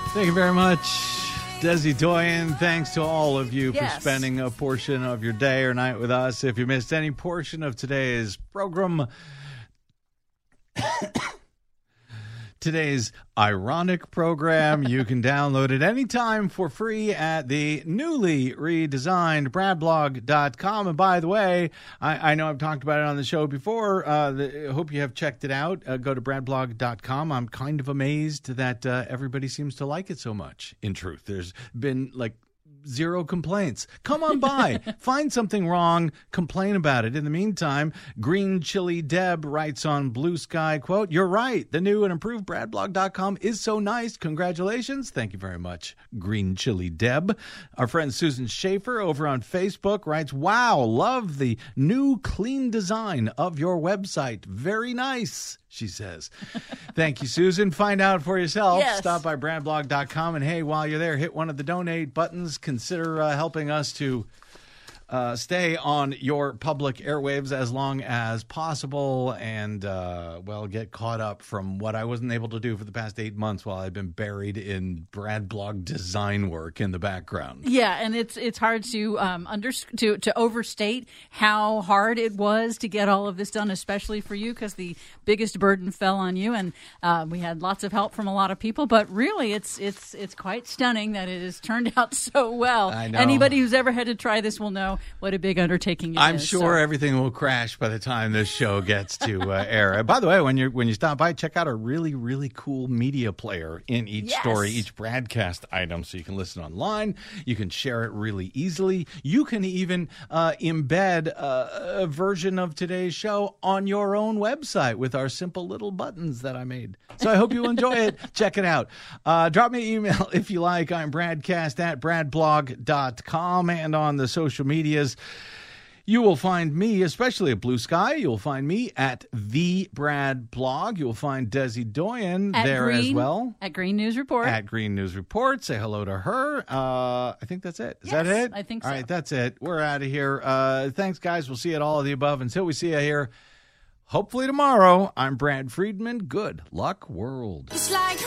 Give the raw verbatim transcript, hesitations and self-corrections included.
Thank you very much, Desi Doyen. Thanks to all of you Yes. for spending a portion of your day or night with us. If you missed any portion of today's program, today's ironic program, you can download it anytime for free at the newly redesigned brad blog dot com. And by the way, I, I know I've talked about it on the show before. Uh, the, I hope you have checked it out. Uh, go to brad blog dot com. I'm kind of amazed that uh, everybody seems to like it so much. In truth, there's been like zero complaints. Come on by. Find something wrong. Complain about it. In the meantime, Green Chili Deb writes on Blue Sky, quote, "You're right. The new and improved brad blog dot com is so nice. Congratulations." Thank you very much, Green Chili Deb. Our friend Susan Schaefer over on Facebook writes, "Wow, love the new clean design of your website. Very nice," she says. Thank you, Susan. Find out for yourself. Yes. Stop by brad blog dot com. And hey, while you're there, hit one of the donate buttons. Consider uh, helping us to uh, stay on your public airwaves as long as possible and, uh, well, get caught up from what I wasn't able to do for the past eight months while I've been buried in Brad Blog design work in the background. Yeah, and it's it's hard to um under to to overstate how hard it was to get all of this done, especially for you, because the biggest burden fell on you, and uh, we had lots of help from a lot of people. But really, it's it's it's quite stunning that it has turned out so well. I know. Anybody who's ever had to try this will know what a big undertaking it I'm is. sure so. everything will crash by the time this show gets to uh, air. By the way, when you when you stop by, check out a really, really cool media player in each Yes. story, each broadcast item, so you can listen online. You can share it really easily. You can even uh, embed uh, a version of today's show on your own website with our simple little buttons that I made. So I hope you enjoy it. Check it out. Uh, drop me an email if you like. I'm Bradcast at brad blog dot com, and on the social medias, you will find me, especially at Blue Sky. You'll find me at The Brad Blog. You'll find Desi Doyen At there Green, as well. At Green News Report. At Green News Report. Say hello to her. Uh, I think that's it. Is that Yes, it? I think All so. right, that's it. We're out of here. Uh, thanks, guys. We'll see you at all of the above. Until we see you here, hopefully tomorrow, I'm Brad Friedman. Good luck, world. It's like